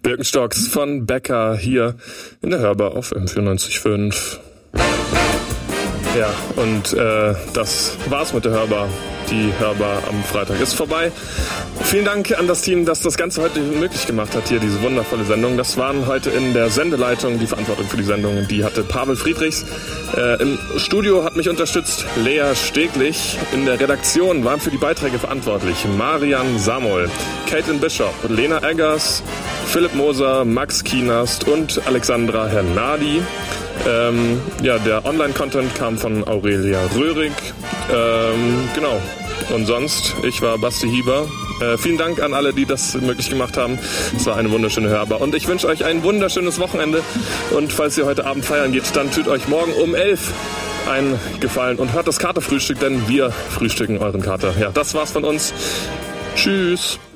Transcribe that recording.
Birkenstocks von Becker hier in der Hörbar auf M94.5. Ja, und das war's mit der Hörbar. Die Hörbar am Freitag ist vorbei. Vielen Dank an das Team, das das Ganze heute möglich gemacht hat, hier diese wundervolle Sendung. Das waren heute in der Sendeleitung, die Verantwortung für die Sendung, die hatte Pavel Friedrichs. Im Studio hat mich unterstützt Lea Steglich. In der Redaktion waren für die Beiträge verantwortlich Marian Samuel, Caitlin Bishop, Lena Eggers, Philipp Moser, Max Kienast und Alexandra Hernadi. Der Online-Content kam von Aurelia Röhrig. Genau. Und sonst, ich war Basti Hieber. Vielen Dank an alle, die das möglich gemacht haben. Es war eine wunderschöne Hörbar. Und ich wünsche euch ein wunderschönes Wochenende. Und falls ihr heute Abend feiern geht, dann tut euch morgen um 11 einen Gefallen und hört das Katerfrühstück, denn wir frühstücken euren Kater. Ja, das war's von uns. Tschüss.